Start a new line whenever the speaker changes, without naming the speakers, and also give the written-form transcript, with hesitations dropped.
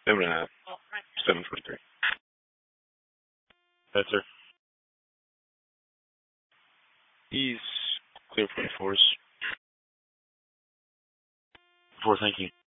7.5. 7:23. That's sir. He's clear for 4s. 4, thank you.